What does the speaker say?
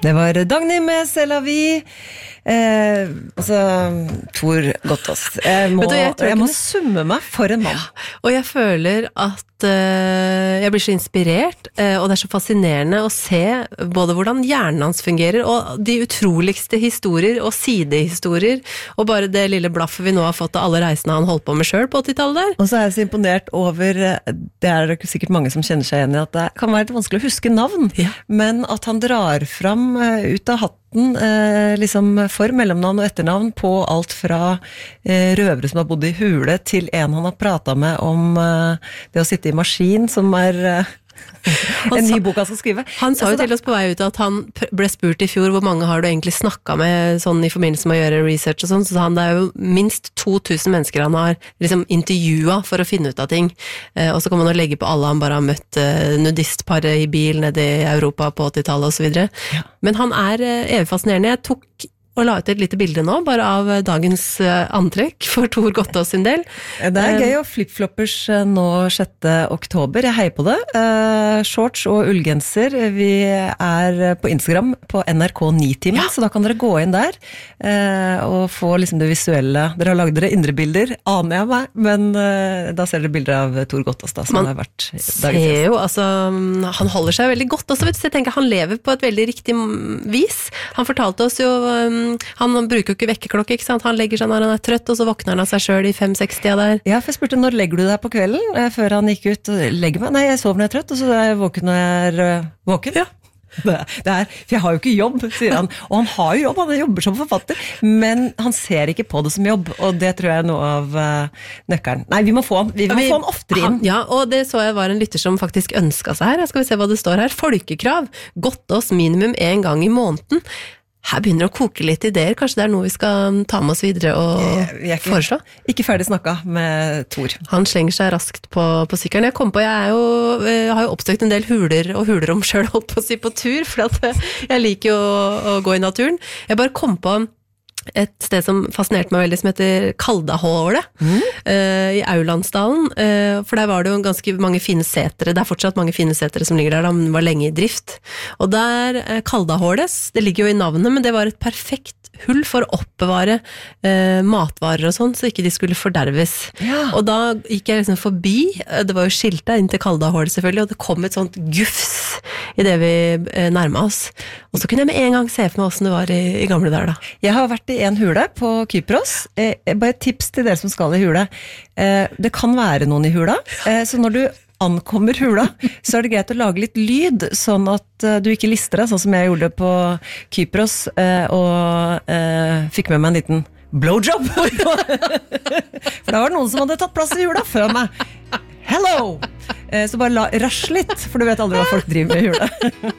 Det var Dagny med C'est la vie. Altså, Tor Gottaas. Jeg må summe meg for en mann. Ja, og jeg føler at jeg blir så inspirert, og det er så fascinerende å se både hvordan hjernen hans fungerer, og de utroligste historier og sidehistorier, og bare det lille blaffet vi nå har fått av alle reisene han holdt på med selv på 80-tallet der. Og så er jeg så imponert over, det er sikkert mange som kjenner seg igjen i, at det kan være litt vanskelig å huske navn, men at han drar fram ut av hatten liksom for mellomnavn og etternavn på alt fra røvere som har bodd i hule til en han har pratet med om det å sitte i maskin, som er en ny bok han skal skrive. Han sa jo til oss på vei ut at han ble spurt i fjor hvor mange har du egentlig snakket med sånn i forbindelse med å gjøre research og sånn, så sa han det er jo minst 2000 mennesker han har liksom intervjuet for å finne ut av ting, og så kan man jo legge på alle han bare har møtt nudistparet i bil nede i Europa på 80-tallet og så videre. Men han er evig fascinerende. Jeg tok og la ut et lite bilde nå, bare av dagens antrekk for Tor Gottaas sin del. Det er gøy, og flipfloppers nå 6. oktober, jeg heier på det. Shorts og ullgenser, vi er på Instagram på NRK 9-timen, så da kan dere gå inn der og få liksom det visuelle. Dere har laget dere indre bilder, aner jeg meg, men da ser dere bilder av Tor Gottaas da, som har vært ser jo, altså, han holder seg veldig godt også, vet du, så jeg tenker han lever på et veldig riktig vis. Han fortalte oss jo han bruker jo ikke vekkerklokke, ikke sant? Han legger seg når han er trøtt, og så våkner han av seg selv i 5-60 der. Ja, for jeg spurte, når legger du deg på kvelden? Før han gikk ut, legger meg? Nei, jeg sover når jeg er trøtt, og så er jeg våken når jeg er våken. Ja. Det er, for jeg har jo ikke jobb, sier han. Og han har jo jobb, han jobber som forfatter, men han ser ikke på det som jobb, og det tror jeg er noe av nøkkelen. Nei, vi må få han oftere inn. Ja, og det så jeg var en lytter som faktisk ønsket seg her. Skal vi se hva det står her. Folkekrav. Gottaas minimum 1 gang i måneden. Her begynner å koke litt ideer, kanskje det er noe vi skal ta med oss videre og foreslå? Ikke ferdig snakket med Tor. Han slenger seg raskt på sykkelen. Jeg kom på, jeg har jo oppstøkt en del huler og hulerom selv, holdt på å si på tur, for at jeg liker jo å gå i naturen. Jeg bare kom på et sted som fascinerte meg veldig, som heter Kaldahålet, i Aulandsdalen, for der var det jo ganske mange fine setere, det er fortsatt mange fine setere som ligger der, de var lenge i drift, og der Kaldahålet, det ligger jo i navnet, men det var et perfekt hull for å oppbevare matvarer og sånn, så ikke de skulle forderves. Ja. Og da gikk jeg liksom forbi, det var jo skilt der inn til Kaldahålet selvfølgelig, og det kom et sånt gufs i det vi nærmet oss. Og så kunne jeg med en gang se for meg hvordan det var i gamle dager da. Jeg har vært i en hule på Kypros. Bare et tips til dere som skal i hule. Det kan være noen i hula, så når du ankommer hula, så er det greit å lage litt lyd, sånn at du ikke lister deg, sånn som jeg gjorde på Kypros, og fikk med meg en liten blowjob. For da var det noen som hadde tatt plass i hula før meg. Hello! Så bare rasj litt, for du vet aldri hva folk driver med i hula.